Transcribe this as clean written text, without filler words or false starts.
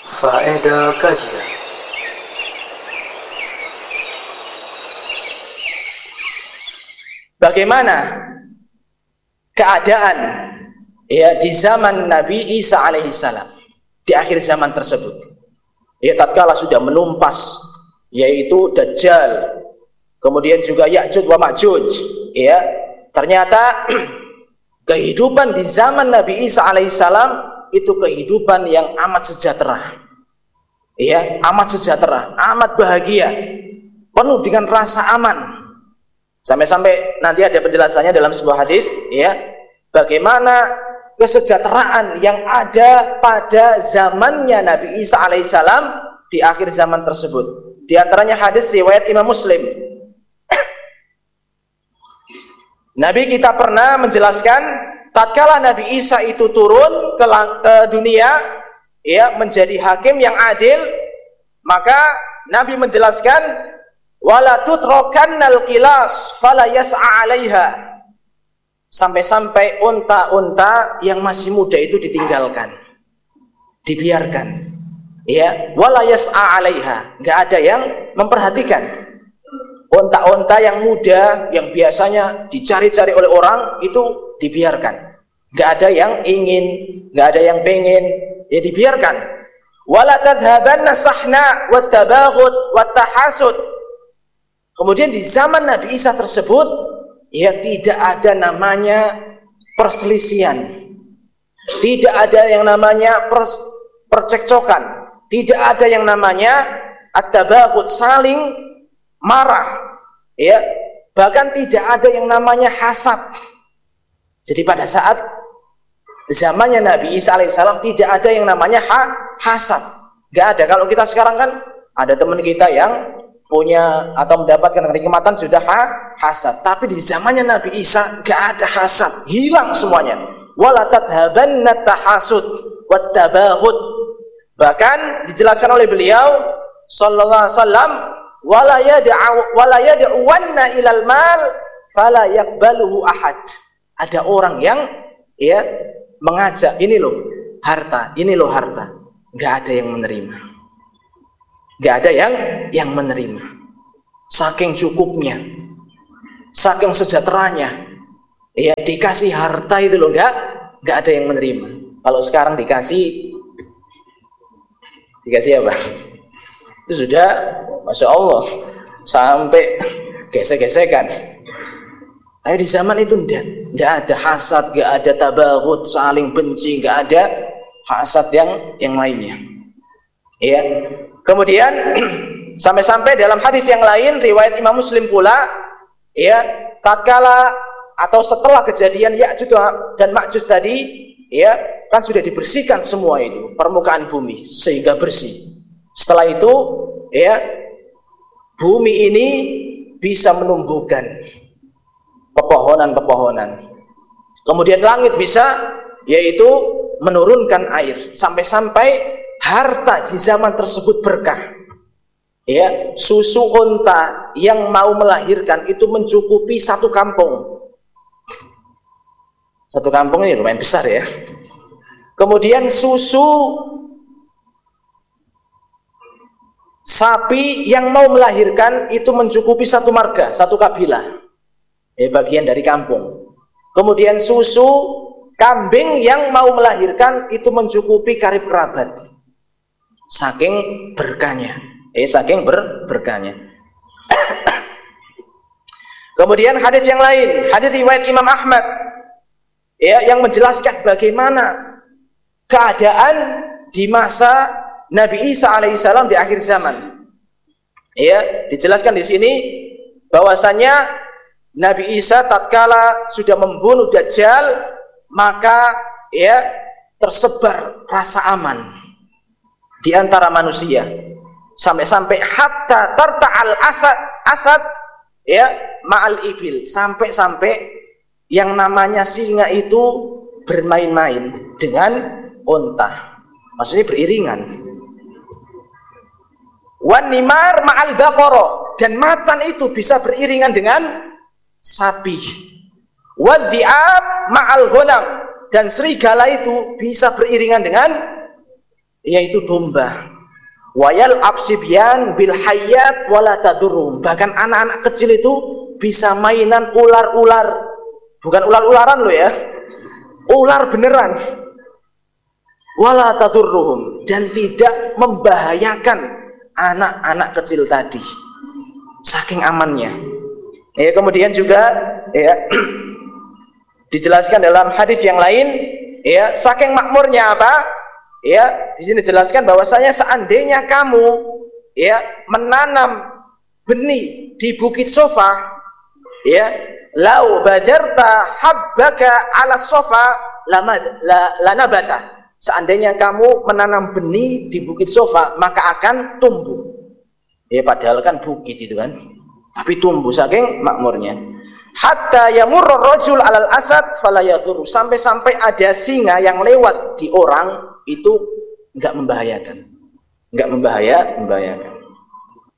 Faedah kajian. Bagaimana keadaan di zaman Nabi Isa alaihissalam di akhir zaman tersebut? Tatkala sudah menumpas yaitu Dajjal, kemudian juga Ya'juj wa Ma'juj. Ternyata kehidupan di zaman Nabi Isa alaihissalam itu kehidupan yang amat sejahtera. Amat sejahtera, amat bahagia, penuh dengan rasa aman. Sampai-sampai nanti ada penjelasannya dalam sebuah hadis, bagaimana kesejahteraan yang ada pada zamannya Nabi Isa alaihissalam di akhir zaman tersebut. Di antaranya hadis riwayat Imam Muslim. Nabi kita pernah menjelaskan, tatkala Nabi Isa itu turun ke dunia, menjadi hakim yang adil, maka Nabi menjelaskan, wala tutrokannal qilas fala yas'a 'alaiha. Sampai-sampai unta-unta yang masih muda itu ditinggalkan, dibiarkan. Wala yas'a 'alaiha, enggak ada yang memperhatikan. Unta-unta yang muda yang biasanya dicari-cari oleh orang itu dibiarkan. Enggak ada yang ingin, enggak ada yang pengen, dibiarkan. Wala tadhhabanna sahna wat tabaghut wat tahasud. Kemudian di zaman Nabi Isa tersebut, tidak ada namanya perselisihan, tidak ada yang namanya percekcokan, tidak ada yang namanya at-tabaghut, saling marah, bahkan tidak ada yang namanya hasad. Jadi pada saat zamannya Nabi Isa alaihissalam tidak ada yang namanya hasad, nggak ada. Kalau kita sekarang kan ada teman kita yang punya atau mendapatkan kenikmatan sudah hasad, tapi di zamannya Nabi Isa gak ada hasad, hilang semuanya. Wala tadhabanna tahasud wat tabaghut. Bahkan dijelaskan oleh beliau sallallahu alaihi wasallam, wala yad'uwanna ilal mal fala yaqbaluhu ahad. Ada orang yang mengajak, ini loh harta, gak ada yang menerima. Gak ada yang menerima. Saking cukupnya, saking sejahteranya, dikasih harta itu loh, gak ada yang menerima. Kalau sekarang dikasih apa? Itu sudah, masya Allah, sampai gesek-gesekan. Di zaman itu ndak ada hasad, gak ada tabaghut, saling benci, gak ada hasad yang lainnya. Kemudian sampai-sampai dalam hadis yang lain riwayat Imam Muslim pula, tatkala atau setelah kejadian Ya'juj dan Ma'juj tadi, kan sudah dibersihkan semua itu permukaan bumi sehingga bersih. Setelah itu, bumi ini bisa menumbuhkan pepohonan-pepohonan. Kemudian langit bisa yaitu menurunkan air, sampai-sampai harta di zaman tersebut berkah. Susu unta yang mau melahirkan itu mencukupi satu kampung. Satu kampung ini lumayan besar ya. Kemudian susu sapi yang mau melahirkan itu mencukupi satu marga, satu kabilah, bagian dari kampung. Kemudian susu kambing yang mau melahirkan itu mencukupi karib kerabat. Saking berkahnya, berkahnya. Kemudian hadis yang lain, hadis riwayat Imam Ahmad, yang menjelaskan bagaimana keadaan di masa Nabi Isa alaihissalam di akhir zaman. Dijelaskan di sini bahwasanya Nabi Isa tatkala sudah membunuh Dajjal, maka tersebar rasa aman di antara manusia, sampai-sampai hatta tarta'al asad ma'al ibil, sampai-sampai yang namanya singa itu bermain-main dengan unta, maksudnya beriringan. Wan nimar ma'al baqara, dan macan itu bisa beriringan dengan sapi. Wadhi'ab ma'al ghanam, dan serigala itu bisa beriringan dengan yaitu domba. Wayal absibyan bil hayat wala tadurum. Bahkan anak-anak kecil itu bisa mainan ular-ular, bukan ular-ularan lo ya, ular beneran. Wala tadurruhum, dan tidak membahayakan anak-anak kecil tadi, saking amannya. Ya, kemudian juga ya dijelaskan dalam hadis yang lain, ya, saking makmurnya apa? Ya, di sini dijelaskan bahwasanya seandainya kamu ya menanam benih di bukit sofa, ya, lau badarta habbaka ala sofa lanabata. Seandainya kamu menanam benih di bukit sofa, maka akan tumbuh. Ya, padahal kan bukit itu kan, tapi tumbuh saking makmurnya. Hatta yamurru rajul alal asad fala yadur. Sampai-sampai ada singa yang lewat di orang itu enggak membahayakan. Enggak membahayakan.